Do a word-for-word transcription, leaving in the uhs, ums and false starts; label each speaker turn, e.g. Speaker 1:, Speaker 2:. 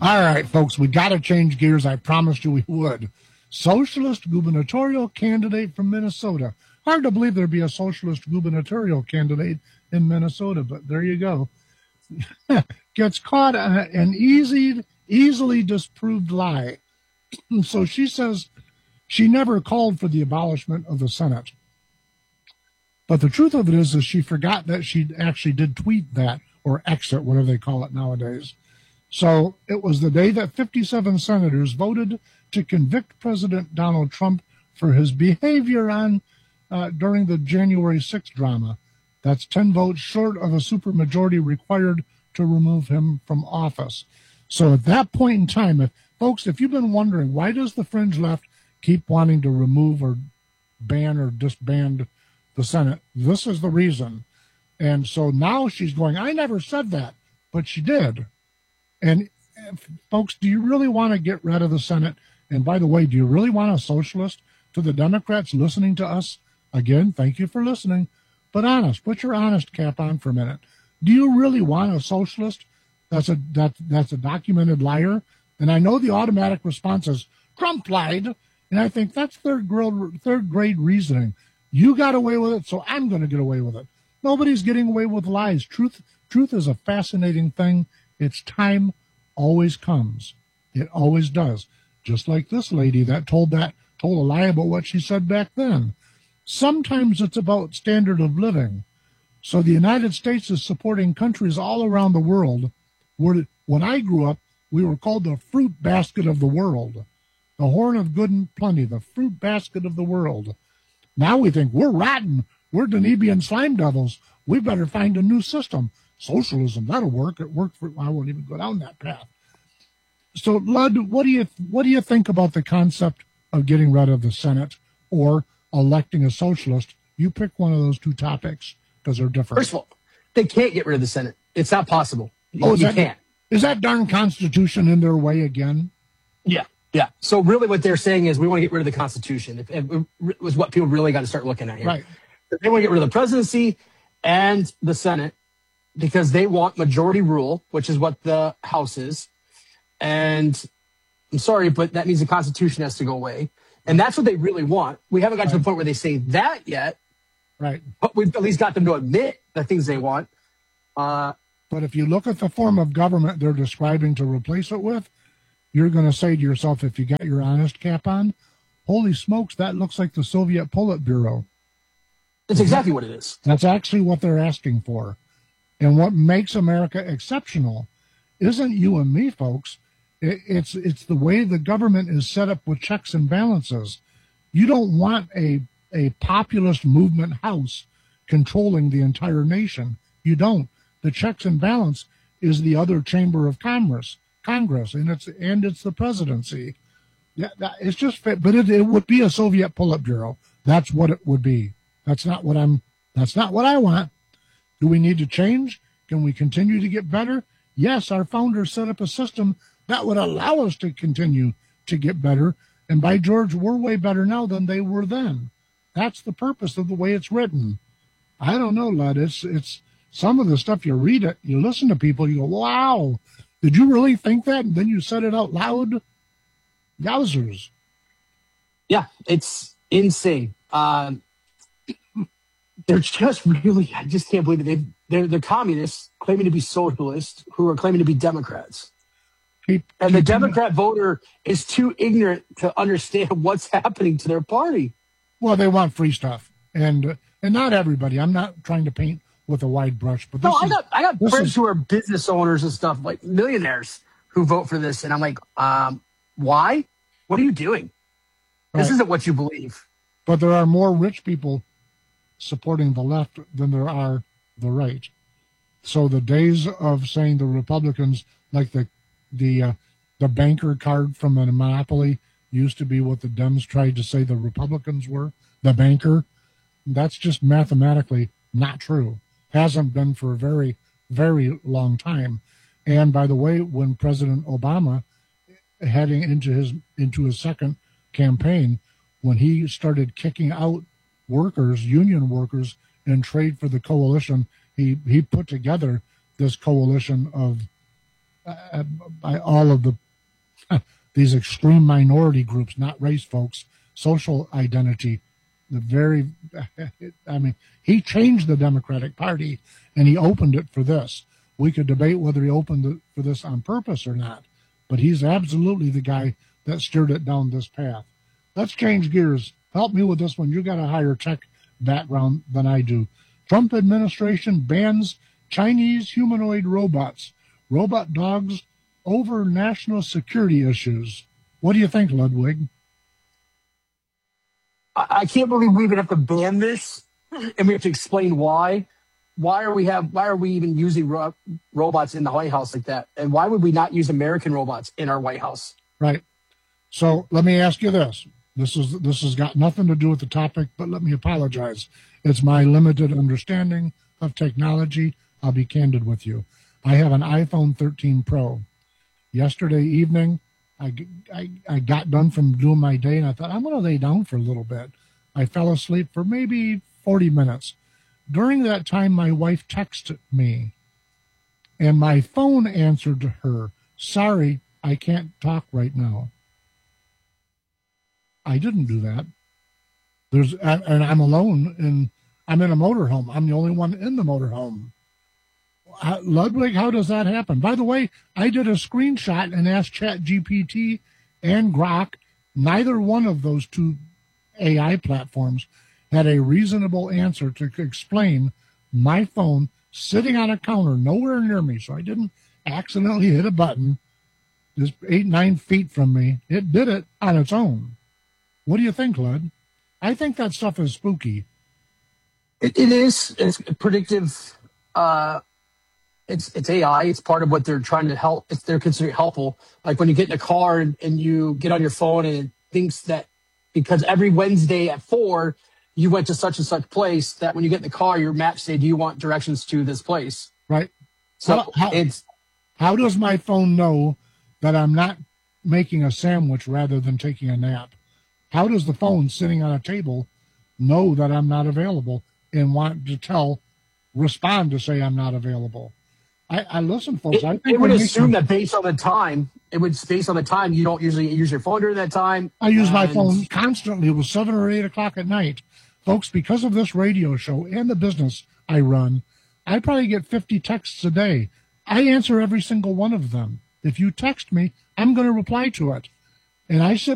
Speaker 1: All right, folks, we got to change gears. I promised you we would. Socialist gubernatorial candidate from Minnesota. Hard to believe there'd be a socialist gubernatorial candidate in Minnesota, but there you go. Gets caught an easy, easily disproved lie. So she says she never called for the abolishment of the Senate. But the truth of it is, is she forgot that she actually did tweet that, or exit, whatever they call it nowadays. So it was the day that fifty-seven senators voted to convict President Donald Trump for his behavior on uh, during the January sixth drama. That's ten votes short of a supermajority required to remove him from office. So at that point in time, if, folks, if you've been wondering, why does the fringe left keep wanting to remove or ban or disband the Senate, this is the reason. And so now she's going, I never said that, but she did. And folks, do you really want to get rid of the Senate? And by the way, do you really want a socialist? To the Democrats listening to us, again, thank you for listening. But honest, put your honest cap on for a minute. Do you really want a socialist that's a that that's a documented liar? And I know the automatic response is Trump lied, and I think that's third grade third grade reasoning. You got away with it, so I'm going to get away with it. Nobody's getting away with lies. Truth truth is a fascinating thing. Its time always comes. It always does. Just like this lady that told that told a lie about what she said back then. Sometimes it's about standard of living. So the United States is supporting countries all around the world where, when I grew up, we were called the fruit basket of the world. The horn of good and plenty, the fruit basket of the world. Now we think we're rotten. We're Danubian slime devils. We better find a new system. Socialism, that'll work. It worked for, I won't even go down that path. So, Lud, what do you what do you think about the concept of getting rid of the Senate or electing a socialist? You pick one of those two topics because they're different.
Speaker 2: First of all, they can't get rid of the Senate. It's not possible. You,
Speaker 1: oh, is
Speaker 2: you
Speaker 1: that,
Speaker 2: can't.
Speaker 1: Is that darn Constitution in their way again?
Speaker 2: Yeah, yeah. So really what they're saying is we want to get rid of the Constitution. It, it, it was what people really got to start looking at here.
Speaker 1: Right.
Speaker 2: They want to get rid of the presidency and the Senate because they want majority rule, which is what the House is. And I'm sorry, but that means the Constitution has to go away. And that's what they really want. We haven't got right. to the point where they say that yet.
Speaker 1: Right.
Speaker 2: But we've at least got them to admit the things they want. Uh,
Speaker 1: but if you look at the form of government they're describing to replace it with, you're going to say to yourself, if you got your honest cap on, holy smokes, that looks like the Soviet Politburo.
Speaker 2: That's exactly what it is.
Speaker 1: That's actually what they're asking for. And what makes America exceptional isn't you and me, folks. It's it's the way the government is set up with checks and balances. You don't want a, a populist movement house controlling the entire nation. You don't. The checks and balance is the other chamber of commerce, Congress, and it's and it's the presidency. Yeah, that, it's just, but it, it would be a Soviet Politburo. That's what it would be. That's not what I'm. That's not what I want. Do we need to change? Can we continue to get better? Yes, our founders set up a system that would allow us to continue to get better. And by George, we're way better now than they were then. That's the purpose of the way it's written. I don't know, Lud. It's, it's some of the stuff you read it, you listen to people, you go, wow, did you really think that? And then you said it out loud. Yowzers.
Speaker 2: Yeah, it's insane. Um, they're just really, I just can't believe it. They've, they're, they're communists claiming to be socialists who are claiming to be Democrats.
Speaker 1: Keep,
Speaker 2: and
Speaker 1: keep
Speaker 2: the Democrat voter is too ignorant to understand what's happening to their party.
Speaker 1: Well, they want free stuff. And uh, and not everybody. I'm not trying to paint with a wide brush. But this
Speaker 2: no, I
Speaker 1: is,
Speaker 2: got I got friends
Speaker 1: is,
Speaker 2: who are business owners and stuff, like millionaires, who vote for this. And I'm like, um, why? What are you doing? This
Speaker 1: right.
Speaker 2: isn't what you believe.
Speaker 1: But there are more rich people supporting the left than there are the right. So the days of saying the Republicans, like the the uh, the banker card from a monopoly, used to be what the Dems tried to say the Republicans were, the banker. That's just mathematically not true. Hasn't been for a very, very long time. And by the way, when President Obama, heading into his into his second campaign, when he started kicking out workers, union workers, in trade for the coalition, he, he put together this coalition of uh, by all of the these extreme minority groups, not race folks, social identity. The very, I mean, he changed the Democratic Party and he opened it for this. We could debate whether he opened it for this on purpose or not, but he's absolutely the guy that steered it down this path. Let's change gears. Help me with this one. You got a higher tech background than I do. Trump administration bans Chinese humanoid robots, robot dogs, over national security issues. What do you think, Ludwig?
Speaker 2: I, I can't believe we even have to ban this, and we have to explain why. Why are we have? Why are we even using ro- robots in the White House like that? And why would we not use American robots in our White House?
Speaker 1: Right. So let me ask you this. This is this has got nothing to do with the topic, but let me apologize. It's my limited understanding of technology. I'll be candid with you. I have an iPhone thirteen Pro. Yesterday evening, I, I, I got done from doing my day, and I thought, I'm going to lay down for a little bit. I fell asleep for maybe forty minutes. During that time, my wife texted me, and my phone answered to her, sorry, I can't talk right now. I didn't do that. There's, and I'm alone, and I'm in a motorhome. I'm the only one in the motorhome. Ludwig, how does that happen? By the way, I did a screenshot and asked ChatGPT and Grok. Neither one of those two A I platforms had a reasonable answer to explain my phone sitting on a counter nowhere near me, so I didn't accidentally hit a button just eight, nine feet from me. It did it on its own. What do you think, Lud? I think that stuff is spooky.
Speaker 2: It, it is. It's predictive. Uh, It's it's A I. It's part of what they're trying to help. It's they're considering helpful. Like when you get in a car and, and you get on your phone and it thinks that because every Wednesday at four you went to such and such place, that when you get in the car, your maps say, "Do you want directions to this place?"
Speaker 1: Right.
Speaker 2: So
Speaker 1: how, how,
Speaker 2: it's
Speaker 1: how does my phone know that I'm not making a sandwich rather than taking a nap? How does the phone sitting on a table know that I'm not available and want to tell, respond to say I'm not available? I, I listen, folks.
Speaker 2: It,
Speaker 1: I think
Speaker 2: it would
Speaker 1: making,
Speaker 2: assume that based on the time, it would based on the time you don't usually use your phone during that time.
Speaker 1: I use my
Speaker 2: and,
Speaker 1: phone constantly. It was seven or eight o'clock at night, folks. Because of this radio show and the business I run, I probably get fifty texts a day. I answer every single one of them. If you text me, I'm going to reply to it, and I sit